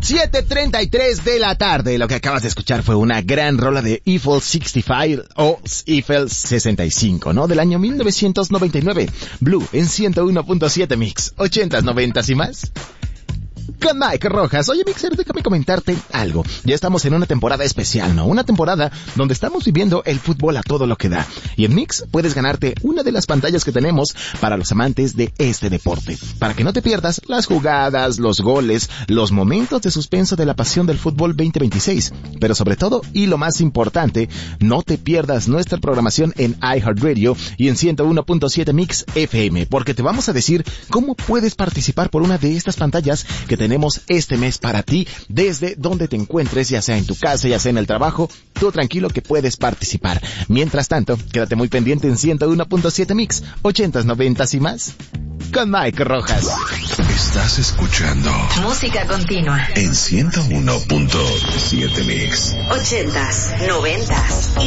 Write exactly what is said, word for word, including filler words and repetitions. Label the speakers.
Speaker 1: siete treinta y tres de la tarde. Lo que acabas de escuchar fue una gran rola de Eiffel sesenta y cinco o Eiffel sesenta y cinco, ¿no? Del año mil novecientos noventa y nueve. Blue en ciento uno punto siete Mix. ochentas, noventas y más. Con Mike Rojas. Oye, Mixer, déjame comentarte algo. Ya estamos en una temporada especial, ¿no? Una temporada donde estamos viviendo el fútbol a todo lo que da. Y en Mix puedes ganarte una de las pantallas que tenemos para los amantes de este deporte. Para que no te pierdas las jugadas, los goles, los momentos de suspenso de la pasión del fútbol veinte veintiséis. Pero sobre todo, y lo más importante, no te pierdas nuestra programación en iHeartRadio y en ciento uno punto siete Mix F M. Porque te vamos a decir cómo puedes participar por una de estas pantallas que tenemos este mes para ti, desde donde te encuentres, ya sea en tu casa, ya sea en el trabajo, tú tranquilo que puedes participar. Mientras tanto, quédate muy pendiente en ciento uno punto siete Mix, ochentas, noventas y más, con Mike Rojas.
Speaker 2: Estás escuchando
Speaker 3: música continua
Speaker 2: en ciento uno punto siete Mix,
Speaker 3: ochentas, noventas y